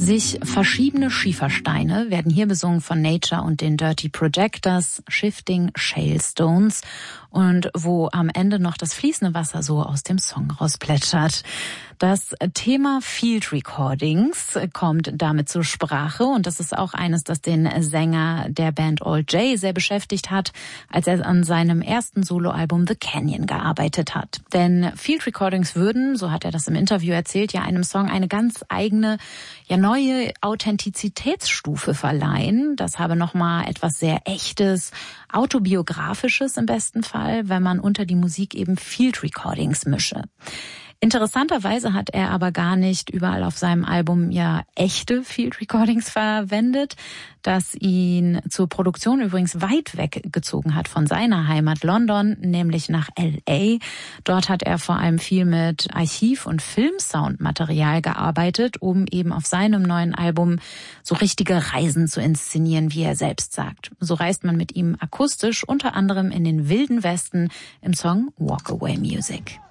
Sich verschiebene Schiefersteine werden hier besungen von Nature und den Dirty Projectors, Shifting Shale Stones, und wo am Ende noch das fließende Wasser so aus dem Song rausplätschert. Das Thema Field Recordings kommt damit zur Sprache, und das ist auch eines, das den Sänger der Band All J sehr beschäftigt hat, als er an seinem ersten Soloalbum The Canyon gearbeitet hat. Denn Field Recordings würden, so hat er das im Interview erzählt, ja einem Song eine ganz eigene, ja neue Authentizitätsstufe verleihen. Das habe nochmal etwas sehr Echtes, Autobiografisches im besten Fall, wenn man unter die Musik eben Field Recordings mische. Interessanterweise hat er aber gar nicht überall auf seinem Album ja echte Field Recordings verwendet, das ihn zur Produktion übrigens weit weggezogen hat von seiner Heimat London, nämlich nach L.A. Dort hat er vor allem viel mit Archiv- und Filmsoundmaterial gearbeitet, um eben auf seinem neuen Album so richtige Reisen zu inszenieren, wie er selbst sagt. So reist man mit ihm akustisch unter anderem in den Wilden Westen im Song Walk Away Music.